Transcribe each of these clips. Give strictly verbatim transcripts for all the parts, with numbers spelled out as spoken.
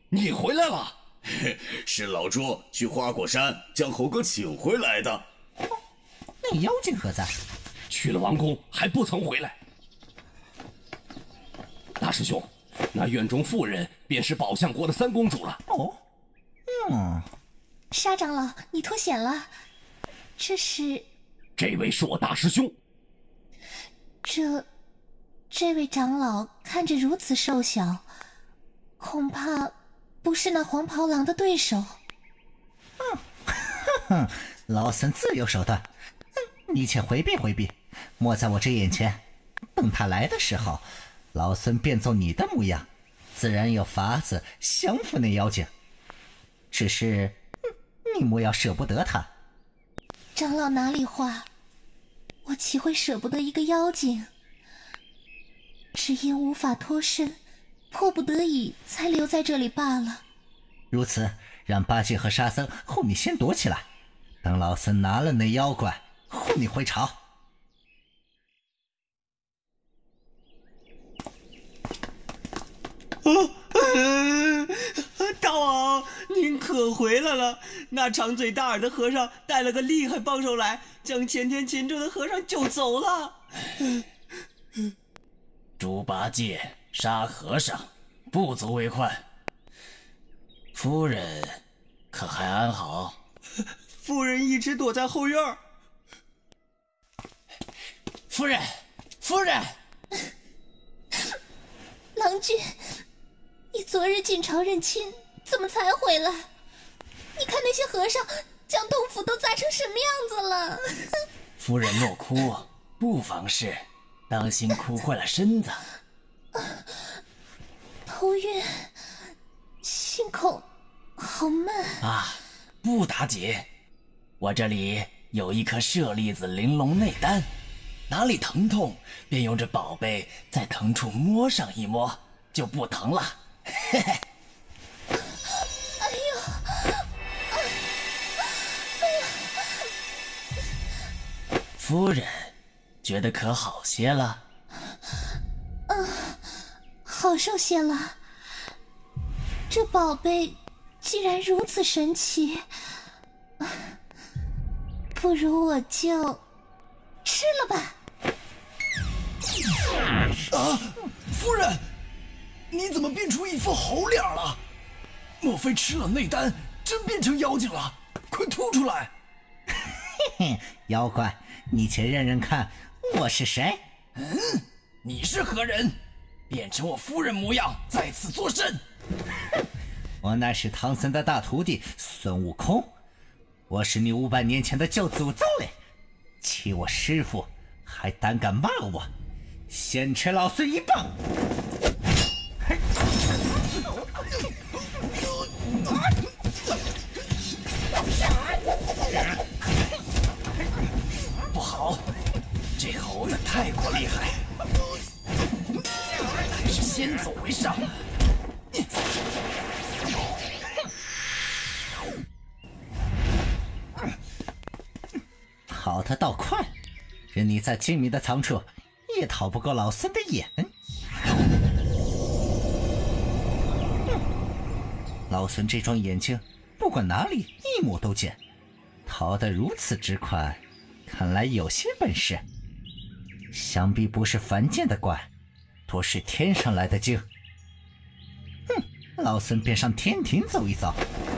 你回来了？ 是老卓去花果山将猴哥请回来的。 那妖精何在？ 去了王宫还不曾回来。大师兄，那院中妇人便是宝象国的三公主了。 哦，嗯， 沙长老，你脱险了。这是？ 这位是我大师兄。 这，这位长老看着如此瘦小，恐怕不是那黄袍郎的对手。 嗯，哼哼，老僧自有手段，你且回避回避，莫在我这眼前。等他来的时候，老僧变作你的模样，自然有法子降服那妖精。只是，你莫要舍不得他。 长老哪里话，我岂会舍不得一个妖精？只因无法脱身，迫不得已才留在这里罢了。 如此，让八戒和沙僧护你先躲起来，等老僧拿了那妖怪，护你回朝。 哦，呃、大王，您可回来了！那长嘴大耳的和尚带了个厉害帮手来，将前天擒住的和尚救走了。 猪八戒、沙和尚，不足为患。夫人可还安好？ 夫人一直躲在后院。 夫人，夫人， 郎君，你昨日进朝认亲，怎么才回来？你看那些和尚将洞府都砸成什么样子了？ 夫人莫哭，不妨事，当心哭坏了身子。 头晕，心口好闷啊！不打紧，我这里有一颗舍利子玲珑内丹，哪里疼痛，便用这宝贝在疼处摸上一摸，就不疼了。嘿嘿。 哎呦！哎呀！ 夫人，觉得可好些了？ 嗯，好受些了。这宝贝既然如此神奇，不如我就吃了吧。 啊，夫人，你怎么变出一副猴脸了？莫非吃了内丹，真变成妖精了？快吐出来！ 嘿嘿，妖怪，你且认认看，我是谁？ 嗯，你是何人？变成我夫人模样，在此作甚？ 我乃是唐僧的大徒弟孙悟空，我是你五百年前的旧祖宗嘞！欺我师父，还胆敢骂我，先吃老孙一棒！ 不好，这猴子太过厉害，还是先走为上。 跑得倒快，任你在精密的藏处，也逃不过老孙的眼。老孙这双眼睛，不管哪里一目都见，逃得如此之快，看来有些本事。想必不是凡间的怪，多是天上来的精。哼，老孙便上天庭走一遭。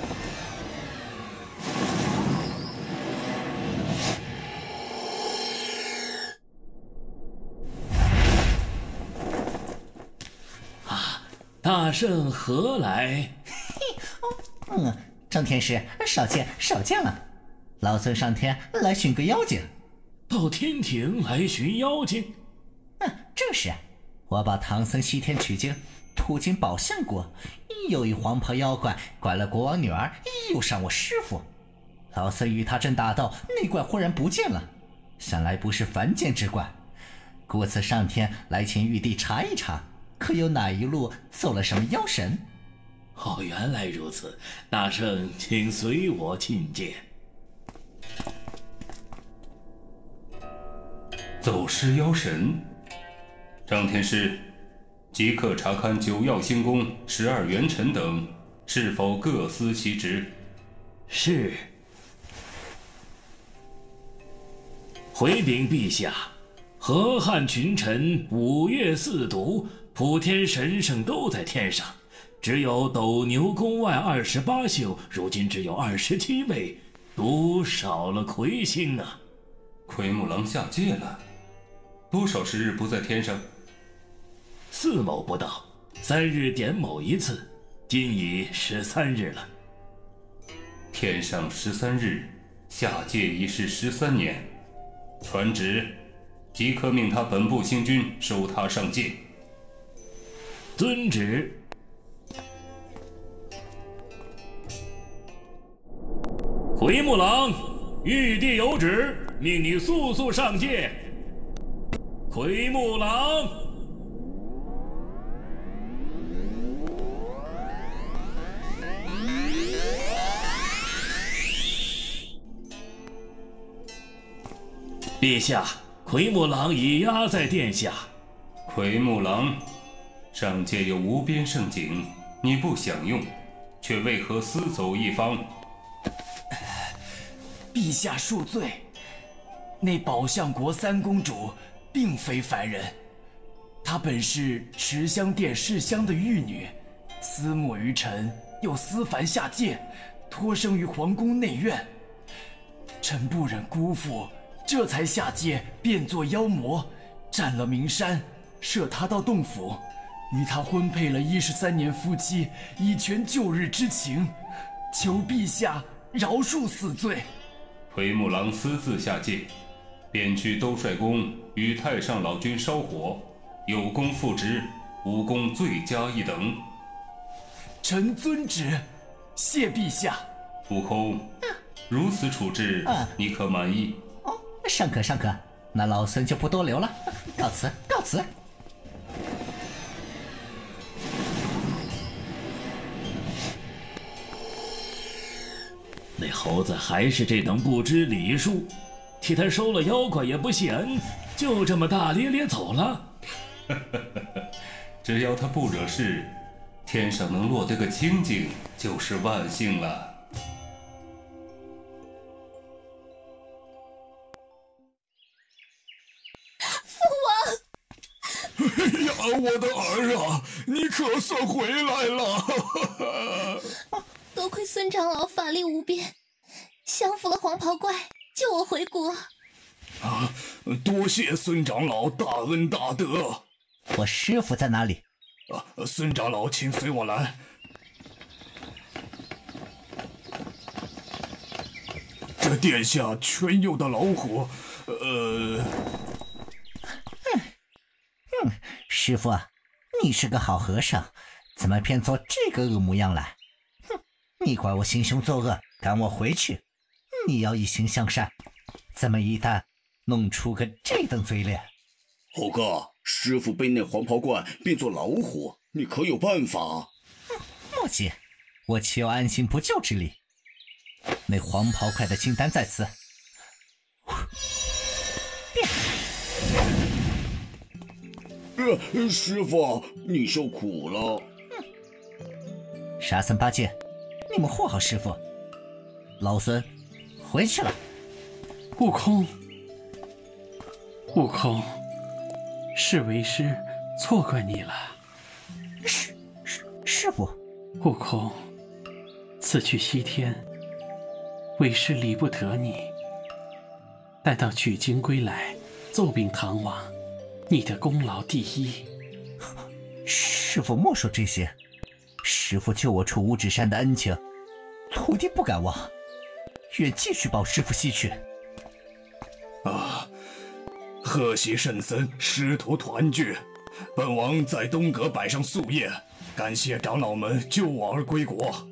大圣何来？ 嗯，张天师，少见少见了。老孙上天来寻个妖精。 到天庭来寻妖精？ 嗯，正是。我把唐僧西天取经，途经宝象国，有一黄袍妖怪拐了国王女儿，诱伤我师父。老孙与他正打斗，那怪忽然不见了，想来不是凡间之怪，故此上天来请玉帝查一查。可有哪一路走了什么妖神？ 哦，原来如此，大圣请随我觐见。 走失妖神，张天师，即刻查勘九曜星宫、十二元辰等是否各司其职？ 是。回禀陛下，河汉群臣五岳四渎，普天神圣都在天上，只有斗牛宫外二十八宿，如今只有二十七位，独少了魁星啊！ 奎木狼下界了，多少时日不在天上？ 四卯不到，三日点卯一次，今已十三日了。 天上十三日，下界已是十三年。传旨，即刻命他本部星君收他上界。 遵旨。奎木狼，玉帝有旨，命你速速上界。奎木狼。陛下，奎木狼已压在殿下。 奎木狼，上界有无边圣景，你不享用，却为何私走一方？ 陛下恕罪，那宝象国三公主并非凡人，她本是持香殿侍香的玉女，私没于臣，又私凡下界，托生于皇宫内院。臣不忍辜负，这才下界变作妖魔，占了名山，摄她到洞府，与她婚配了一十三年夫妻，以全旧日之情，求陛下饶恕死罪。 奎木狼私自下界，便去兜率宫与太上老君烧火，有功复职，无功罪加一等。 臣遵旨，谢陛下。 悟空，如此处置， 嗯你可满意？ 哦，尚可尚可，那老孙就不多留了，告辞告辞。 那猴子还是这等不知礼数，替他收了妖怪也不谢恩，就这么大咧咧走了。 只要他不惹事，天上能落得个清净，就是万幸了。 哎呀，我的儿啊，你可算回来了！ 多亏孙长老法力无边，降服了黄袍怪，救我回国。 啊，多谢孙长老大恩大德。 我师傅在哪里？ 啊，孙长老，请随我来。这殿下全有的老虎，呃。 嗯，师傅，你是个好和尚，怎么变做这个恶模样来？哼，你怪我行凶作恶，赶我回去。你要一心向善，怎么一旦弄出个这等嘴脸？ 猴哥，师傅被那黄袍怪变作老虎，你可有办法？ 莫急，我岂有安心不救之理？那黄袍怪的金丹在此。 呃，师傅，你受苦了。 沙僧八戒，你们护好师傅。老孙回去了。 悟空，悟空，是为师错怪你了。 师师师傅， 悟空，此去西天，为师理不得你。待到取经归来，奏禀唐王，你的功劳第一。 师傅莫说这些，师傅救我出五指山的恩情，徒弟不敢忘，愿继续保师傅西去。 啊，贺喜圣僧师徒团聚，本王在东阁摆上素宴，感谢长老们救我而归国。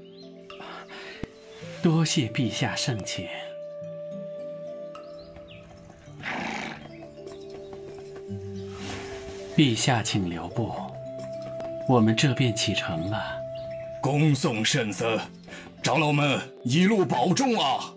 多谢陛下盛情。陛下请留步，我们这便启程了。 恭送圣僧，长老们一路保重啊！